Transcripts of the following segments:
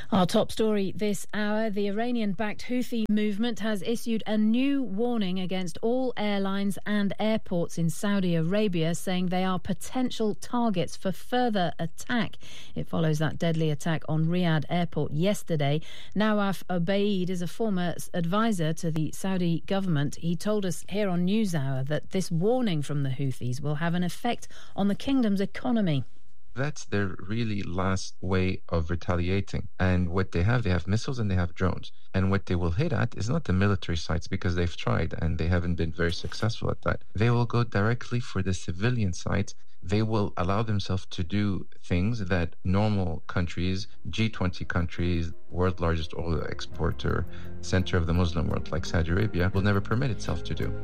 Our top story this hour, the Iranian-backed Houthi movement has issued a new warning against all airlines and airports in Saudi Arabia, saying they are potential targets for further attack. It follows that deadly attack on Riyadh airport yesterday. Nawaf Obaid is a former advisor to the Saudi government. He told us here on NewsHour that this warning from the Houthis will have an effect on the kingdom's economy. That's their really last way of retaliating. And what they have missiles and they have drones. And what they will hit at is not the military sites, because they've tried and they haven't been very successful at that. They will go directly for the civilian sites. They will allow themselves to do things that normal countries, G20 countries, world's largest oil exporter, center of the Muslim world like Saudi Arabia, will never permit itself to do.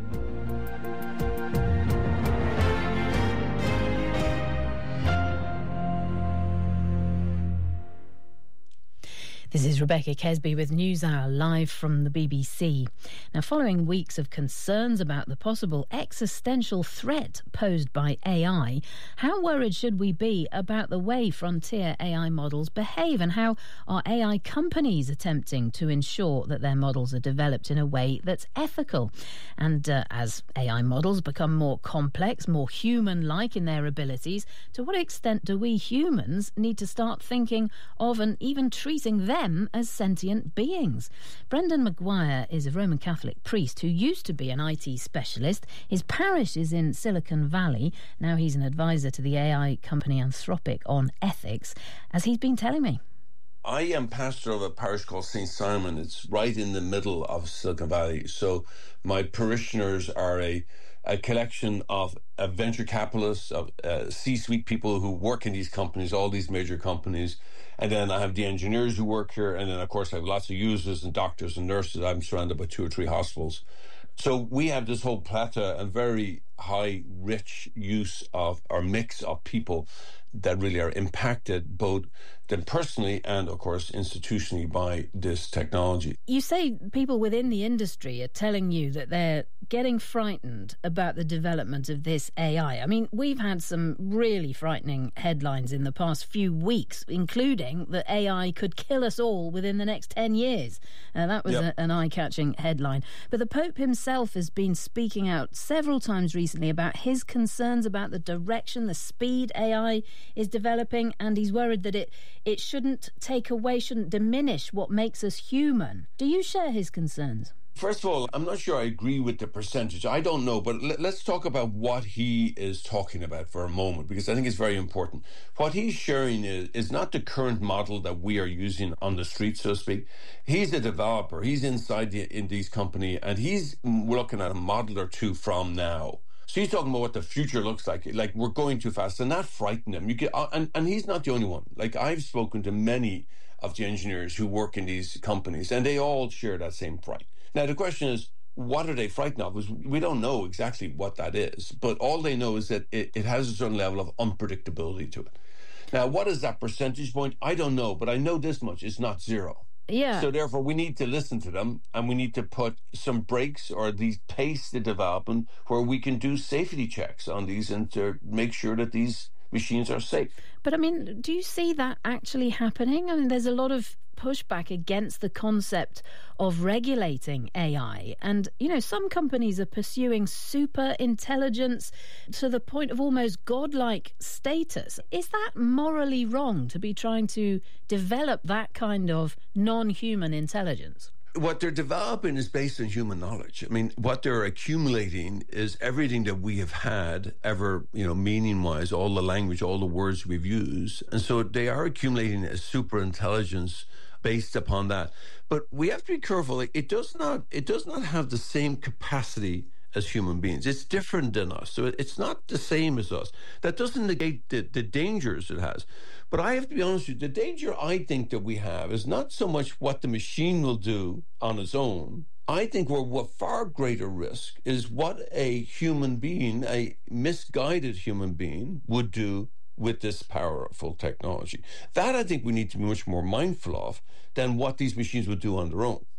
This is Rebecca Kesby with NewsHour live from the BBC. Now, following weeks of concerns about the possible existential threat posed by AI, how worried should we be about the way frontier AI models behave, and how are AI companies attempting to ensure that their models are developed in a way that's ethical? And as AI models become more complex, more human-like in their abilities, to what extent do we humans need to start thinking of and even treating them as sentient beings? Brendan Maguire is a Roman Catholic priest who used to be an IT specialist. His parish is in Silicon Valley. Now he's an advisor to the AI company Anthropic on ethics, as he's been telling me. I am pastor of a parish called St. Simon. It's right in the middle of Silicon Valley. So my parishioners are a collection of venture capitalists, of C-suite people who work in these companies, all these major companies. And then I have the engineers who work here. And then, of course, I have lots of users and doctors and nurses. I'm surrounded by 2 or 3 hospitals. So we have this whole plethora and very high, rich use of, or mix of people that really are impacted both them personally and, of course, institutionally by this technology. You say people within the industry are telling you that they're getting frightened about the development of this AI. I mean, we've had some really frightening headlines in the past few weeks, including that AI could kill us all within the next 10 years. That was an eye-catching headline. But the Pope himself has been speaking out several times recently about his concerns about the direction, the speed AI is developing, and he's worried that it shouldn't take away, shouldn't diminish what makes us human. Do you share his concerns? First of all, I'm not sure I agree with the percentage. I don't know, but let's talk about what he is talking about for a moment, because I think it's very important. What he's sharing is not the current model that we are using on the street, so to speak. He's a developer. He's inside in these company, and he's looking at a model or two from now. So he's talking about what the future looks like we're going too fast, and that frightened him. And he's not the only one. Like, I've spoken to many of the engineers who work in these companies, and they all share that same fright. Now, the question is, what are they frightened of? Because we don't know exactly what that is, but all they know is that it has a certain level of unpredictability to it. Now, what is that percentage point? I don't know, but I know this much: it's not zero. Yeah. So therefore, we need to listen to them, and we need to put some brakes or at least pace the development where we can do safety checks on these and to make sure that these machines are safe. But I mean, do you see that actually happening? I mean, there's a lot of pushback against the concept of regulating AI. And, you know, some companies are pursuing super intelligence to the point of almost godlike status. Is that morally wrong to be trying to develop that kind of non-human intelligence? What they're developing is based on human knowledge. I mean, what they're accumulating is everything that we have had ever, meaning-wise, all the language, all the words we've used. And so they are accumulating a super intelligence based upon that. But we have to be careful. It does not have the same capacity as human beings. It's different than us. So it's not the same as us. That doesn't negate the dangers it has. But I have to be honest with you, the danger I think that we have is not so much what the machine will do on its own. I think we're at far greater risk is what a human being, a misguided human being, would do with this powerful technology. That I think we need to be much more mindful of than what these machines would do on their own.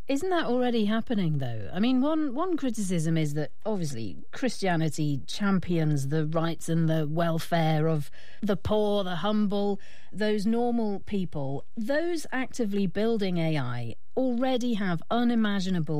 Isn't that already happening, though? I mean, one criticism is that, obviously, Christianity champions the rights and the welfare of the poor, the humble, those normal people. Those actively building AI already have unimaginable